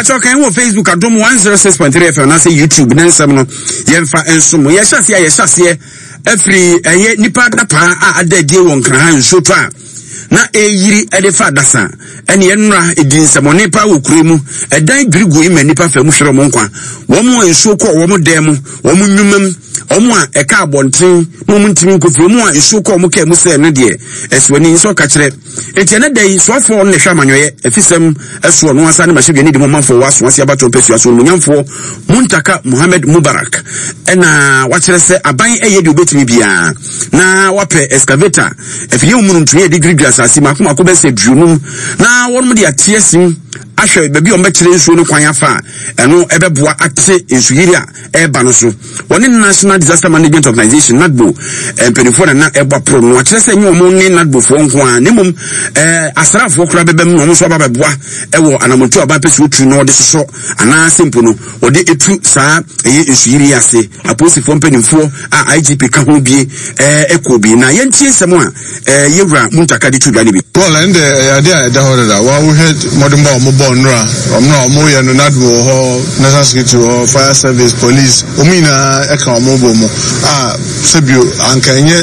cho kan wo Facebook adom 106.3 FM na say YouTube na nsem no yemfa ensom ye hyase afri eye nipa dapa a adadie won kran nso to a na eyiri edefa dasa ene enra edin semone pa wo kuremu edan birigo ima nipa fa mu hwere mo nkwa wo mo enso ko wo mo dem wo mo nwumam omo a eka abonten no mo ntimi nkofo mo a enso ko mo ka mu se ne de eswani nso ka kire enti na dai sofo ne hwa manyoye efisem eso no asa ne mahye ni de mo manfo waso ase abato pesu aso munyamfo Muntaka Mohammed Mubarak ena wa kire se aban eye de obetimi bia na wape excavator efiye mu ntuye degree asasi makoma ko be se duonum na wonum de atiesim ahwe baby o mekire nso no kwan afa eno ebeboa ate ensuyiri a eba no so woni National Disaster Management Organization NADBO penifo na eba pro no akire se nyi omo ne NADBO fo nko a nemum asrafo kura bebem no so babeboa ewo anamoto aba pese otu no de soso ana simple no ode etu saa eye ensuyiri ase aposifo penifo a IGP ka ho bie ekobi na yentie semo a yewura Muntaka de tudwa ne bi well and idea da hoda wa we had modern ba Nra omno ye no NADBO ho National Security ho fire service police omina eka omobo mo sebio ankanye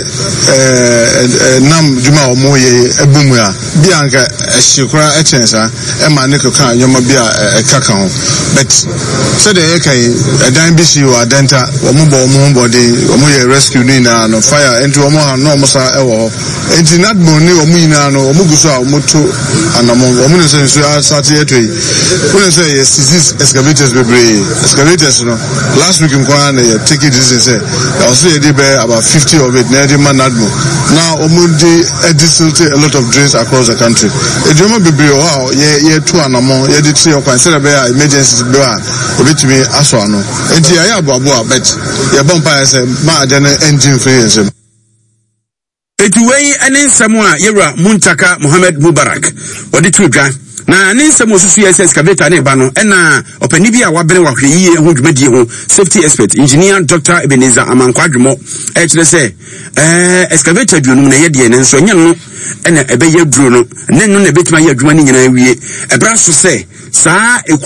nam juma omo ye ebumu a bi anka ehikura echensa e ma ne koka nyoma bi a ekaka ho but said e kai edan bi si wa denta omo body omo ye rescue ni na no fire enti omo ha no omo sa ewo enti NADBO ni omo ina no omo guso a omo to anamo omo ne se so asati when I say yes, this excavators excavators no. Last week in Kwana take it this say I was say about 50 of it near the NADBO. Now omundi a lot of drains across the country. E joma bebre wow ye two anamo ye di three okwan say be emergencies be a obetimi aso ano. Enti ya aboabo but ye bompa say ma den engine free ensem. Etuwei ene nsemo a yewura Muntaka Mohammed Mubarak odi tudwa na nsemo susu yes excavator na eba no na opani bi a wabene wahwe yie ho dwumadi ho safety expert engineer Dr. Ebenezer Amankwadwemo kire se excavator duonum na yede ne nso nya no na ebe ye duro no ne no na betima ye adwuma ni nyina wie ebra so se saa